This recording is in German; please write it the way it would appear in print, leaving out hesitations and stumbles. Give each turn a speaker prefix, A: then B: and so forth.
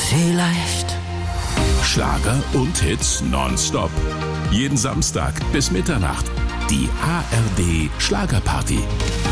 A: Vielleicht.
B: Schlager und Hits nonstop. Jeden Samstag bis Mitternacht. Die ARD Schlagerparty.